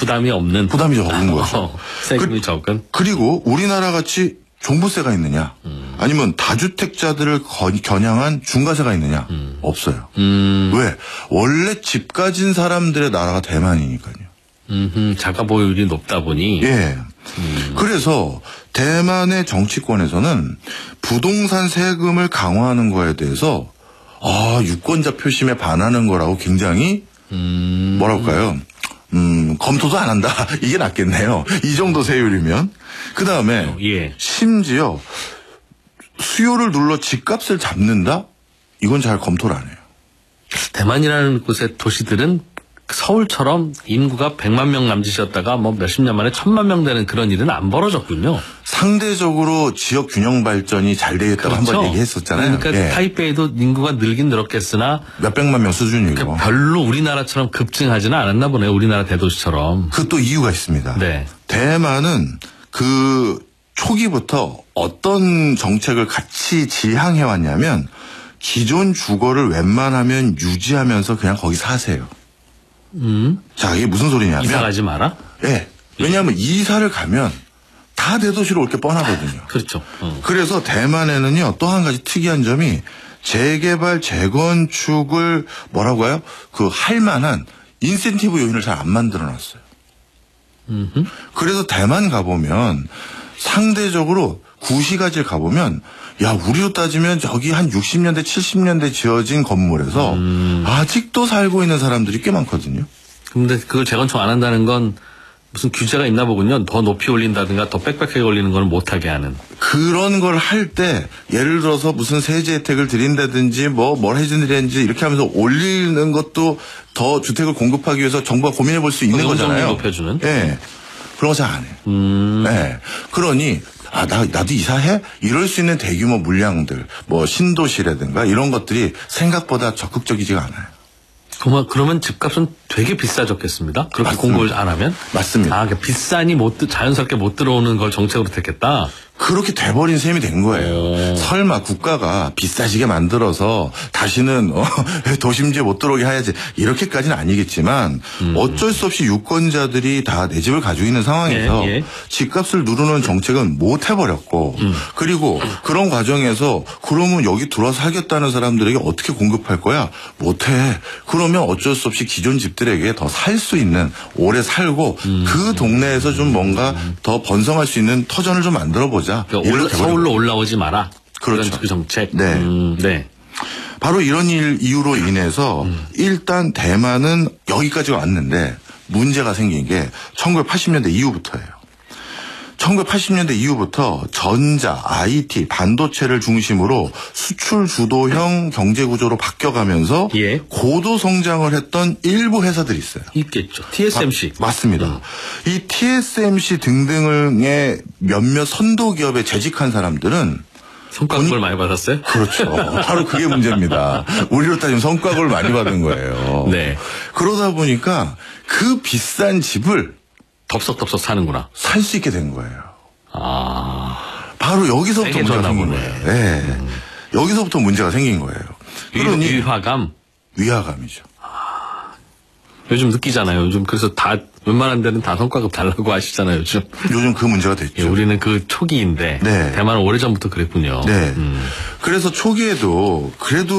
부담이 없는. 부담이 적은 거죠. 세금이 적은. 그리고 우리나라 같이 종부세가 있느냐, 아니면 다주택자들을 겨냥한 중과세가 있느냐, 없어요. 왜? 원래 집 가진 사람들의 나라가 대만이니까요. 자가 보유율이 높다 보니. 예. 그래서 대만의 정치권에서는 부동산 세금을 강화하는 거에 대해서 유권자 표심에 반하는 거라고 굉장히 뭐랄까요? 검토도 안 한다. 이게 낫겠네요. 이 정도 세율이면. 그 다음에 예. 심지어 수요를 눌러 집값을 잡는다? 이건 잘 검토를 안 해요. 대만이라는 곳의 도시들은 서울처럼 인구가 100만 명 남짓이었다가 뭐 몇십 년 만에 1000만 명 되는 그런 일은 안 벌어졌군요. 상대적으로 지역 균형 발전이 잘 되어 있다고 그렇죠. 한번 얘기했었잖아요. 그러니까 예. 타이베이도 인구가 늘긴 늘었겠으나 몇백만 명 수준이고. 그러니까 별로 우리나라처럼 급증하지는 않았나 보네요. 우리나라 대도시처럼. 그 또 이유가 있습니다. 네. 대만은 그 초기부터 어떤 정책을 같이 지향해 왔냐면 기존 주거를 웬만하면 유지하면서 그냥 거기 사세요. 자, 이게 무슨 소리냐면 이사 가지 마라? 예. 왜냐하면 이사를 가면 다 대도시로 올 게 뻔하거든요. 그렇죠. 그래서 대만에는요, 또 한 가지 특이한 점이 재개발, 재건축을 뭐라고 해요? 할 만한 인센티브 요인을 잘 안 만들어 놨어요. 그래서 대만 가보면 상대적으로 구시가지를 가보면 우리로 따지면 저기 한 60년대, 70년대 지어진 건물에서 아직도 살고 있는 사람들이 꽤 많거든요. 근데 그걸 재건축 안 한다는 건 무슨 규제가 있나 보군요. 더 높이 올린다든가 더 빽빽하게 올리는 건 못하게 하는. 그런 걸 할 때 예를 들어서 무슨 세제 혜택을 드린다든지 뭘 해준다든지 이렇게 하면서 올리는 것도 더 주택을 공급하기 위해서 정부가 고민해 볼 수 있는 거잖아요. 높여주는. 예. 그런 거 잘 안 해요. 예. 그러니 나도 이사해? 이럴 수 있는 대규모 물량들, 신도시라든가 이런 것들이 생각보다 적극적이지가 않아요. 그러면 집값은 되게 비싸졌겠습니다. 그렇게 맞습니다. 공급을 안 하면? 맞습니다. 그러니까 비싸니 자연스럽게 못 들어오는 걸 정책으로 택했다? 그렇게 돼버린 셈이 된 거예요. 설마 국가가 비싸지게 만들어서 다시는 도심지에 못 들어오게 해야지 이렇게까지는 아니겠지만 어쩔 수 없이 유권자들이 다 내 집을 가지고 있는 상황에서 집값을 누르는 정책은 못 해버렸고 그리고 그런 과정에서 그러면 여기 들어와서 살겠다는 사람들에게 어떻게 공급할 거야? 못해. 그러면 어쩔 수 없이 기존 집들에게 더 살 수 있는 오래 살고 그 동네에서 좀 뭔가 더 번성할 수 있는 터전을 좀 만들어 보자. 그러니까 서울로 올라오지 마라. 그렇죠. 그 정책. 네. 네. 바로 이런 이유로 인해서 일단 대만은 여기까지 왔는데 문제가 생긴 게 1980년대 이후부터예요. 1980년대 이후부터 전자, IT, 반도체를 중심으로 수출 주도형 경제 구조로 바뀌어가면서 고도 성장을 했던 일부 회사들이 있어요. 있겠죠. TSMC. 맞습니다. 이 TSMC 등등의 몇몇 선도 기업에 재직한 사람들은 성과급을 많이 받았어요? 그렇죠. 바로 그게 문제입니다. 우리로 따지면 성과급을 많이 받은 거예요. 네. 그러다 보니까 그 비싼 집을 덥석덥석 사는구나. 살 수 있게 된 거예요. 바로 여기서부터 문제가 생긴 거예요. 네. 여기서부터 문제가 생긴 거예요. 그러니 위화감이죠. 요즘 느끼잖아요. 요즘 그래서 다 웬만한 데는 다 성과급 달라고 하시잖아요. 요즘 그 문제가 됐죠. 우리는 그 초기인데 대만은 오래전부터 그랬군요. 네. 그래서 초기에도 그래도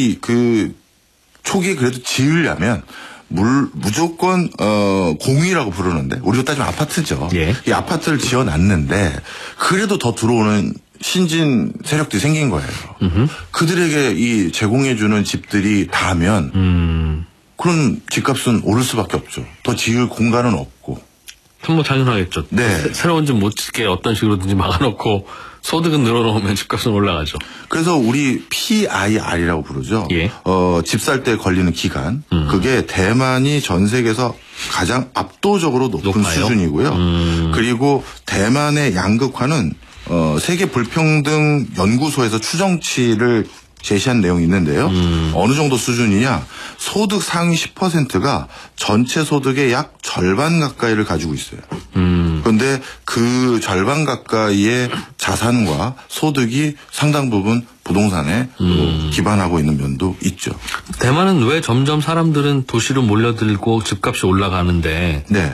초기에 그래도 지으려면 무조건 공위라고 부르는데 우리로 따지면 아파트죠. 이 아파트를 지어놨는데 그래도 더 들어오는 신진 세력들이 생긴 거예요. 그들에게 이 제공해주는 집들이 닿으면 그럼 집값은 오를 수밖에 없죠. 더 지을 공간은 없고. 뭐 당연하겠죠. 네. 새로운 집 못 짓게 어떤 식으로든지 막아놓고 소득은 늘어놓으면 집값은 올라가죠. 그래서 우리 PIR이라고 부르죠. 집 살 때 걸리는 기간. 그게 대만이 전 세계에서 가장 압도적으로 높은 수준이고요. 그리고 대만의 양극화는 세계 불평등 연구소에서 추정치를 제시한 내용이 있는데요. 어느 정도 수준이냐. 소득 상위 10%가 전체 소득의 약 절반 가까이를 가지고 있어요. 그런데 그 절반 가까이의 자산과 소득이 상당 부분 부동산에 기반하고 있는 면도 있죠. 대만은 왜 점점 사람들은 도시로 몰려들고 집값이 올라가는데